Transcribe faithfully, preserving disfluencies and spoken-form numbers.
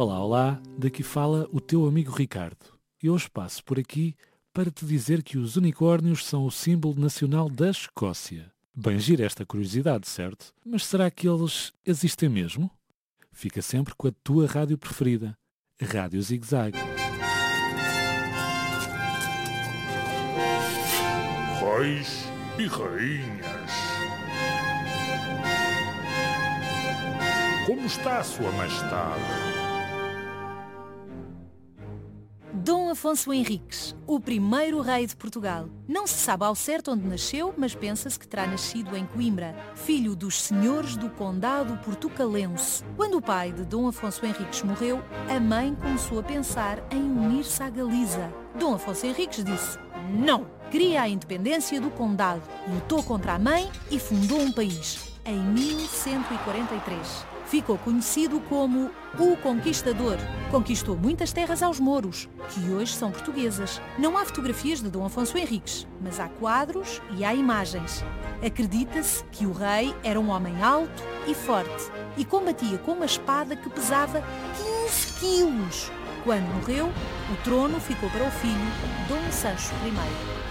Olá, olá, daqui fala o teu amigo Ricardo. E hoje passo por aqui para te dizer que os unicórnios são o símbolo nacional da Escócia. Bem gira esta curiosidade, certo? Mas será que eles existem mesmo? Fica sempre com a tua rádio preferida, Rádio Zig Zag. Reis e rainhas. Como está a sua majestade? Dom Afonso Henriques, o primeiro rei de Portugal. Não se sabe ao certo onde nasceu, mas pensa-se que terá nascido em Coimbra, filho dos senhores do condado portucalense. Quando o pai de Dom Afonso Henriques morreu, a mãe começou a pensar em unir-se à Galiza. Dom Afonso Henriques disse não, queria a independência do condado, lutou contra a mãe e fundou um país, em mil cento e quarenta e três. Ficou conhecido como o Conquistador. Conquistou muitas terras aos mouros, que hoje são portuguesas. Não há fotografias de Dom Afonso Henriques, mas há quadros e há imagens. Acredita-se que o rei era um homem alto e forte e combatia com uma espada que pesava quinze quilos. Quando morreu, o trono ficou para o filho, Dom Sancho I.